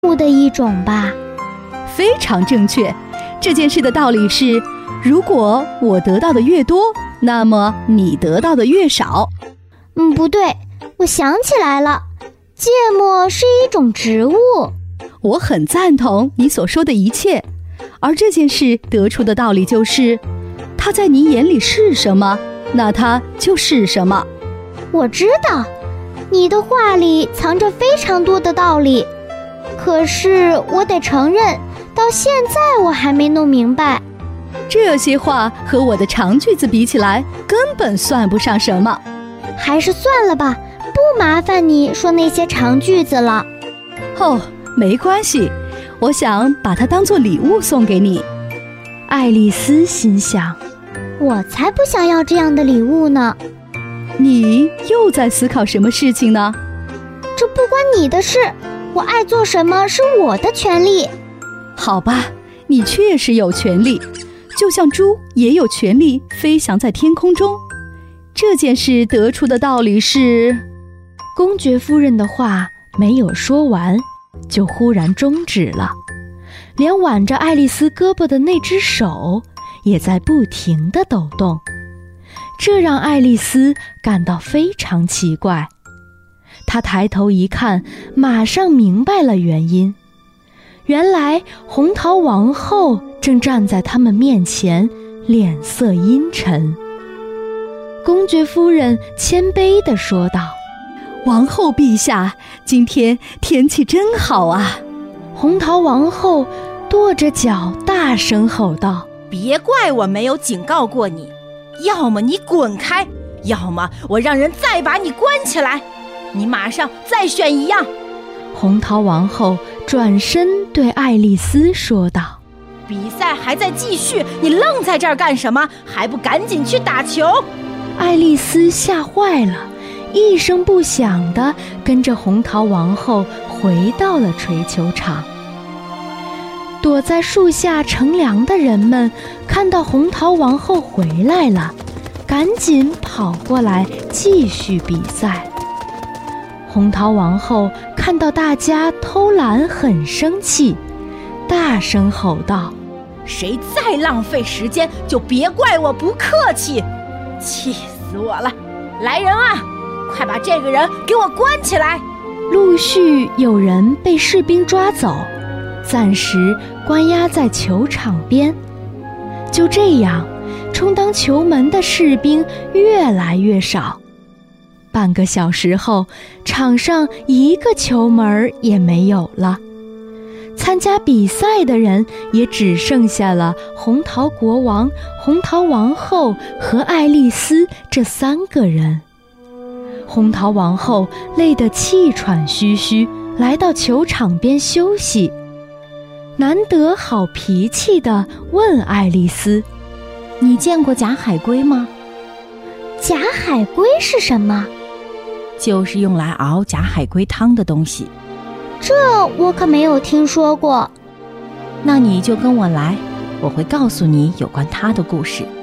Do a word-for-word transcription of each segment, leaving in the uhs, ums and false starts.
物的一种吧？ 非常正确。这件事的道理是，如果我得到的越多，那么你得到的越少。 嗯，不对，我想起来了，芥末是一种植物。 我很赞同你所说的一切，而这件事得出的道理就是，它在你眼里是什么，那它就是什么。 我知道，你的话里藏着非常多的道理，可是我得承认，到现在我还没弄明白。 这些话和我的长句子比起来，根本算不上什么。 还是算了吧，不麻烦你说那些长句子了。 哦，没关系，我想把它当作礼物送给你。 爱丽丝心想， 我才不想要这样的礼物呢。 你又在思考什么事情呢？ 这不关你的事，我爱做什么是我的权利。 好吧，你确实有权利，就像猪也有权利飞翔在天空中。这件事得出的道理是， 公爵夫人的话没有说完，就忽然终止了，连挽着爱丽丝胳膊的那只手也在不停地抖动，这让爱丽丝感到非常奇怪。她抬头一看，马上明白了原因。原来红桃王后正站在他们面前，脸色阴沉。公爵夫人谦卑地说道： 王后陛下，今天天气真好啊。 红桃王后跺着脚大声吼道： 别怪我没有警告过你，要么你滚开，要么我让人再把你关起来，你马上再选一样。 红桃王后转身对爱丽丝说道： 比赛还在继续，你愣在这儿干什么？还不赶紧去打球！ 爱丽丝吓坏了，一声不响地跟着红桃王后回到了锤球场。躲在树下乘凉的人们看到红桃王后回来了，赶紧跑过来继续比赛。红桃王后看到大家偷懒很生气，大声吼道： 谁再浪费时间，就别怪我不客气！气死我了！来人啊，快把这个人给我关起来！ 陆续有人被士兵抓走，暂时关押在球场边。就这样，充当球门的士兵越来越少。半个小时后，场上一个球门也没有了。参加比赛的人也只剩下了红桃国王、红桃王后和爱丽丝这三个人。红桃王后累得气喘吁吁，来到球场边休息。难得好脾气地问爱丽丝： 你见过假海龟吗？ 假海龟是什么？ 就是用来熬假海龟汤的东西。 这我可没有听说过。 那你就跟我来，我会告诉你有关它的故事。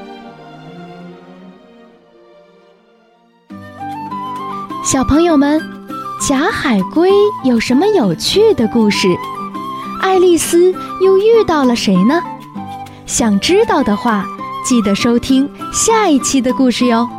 小朋友们，假海龟有什么有趣的故事？爱丽丝又遇到了谁呢？想知道的话，记得收听下一期的故事哟。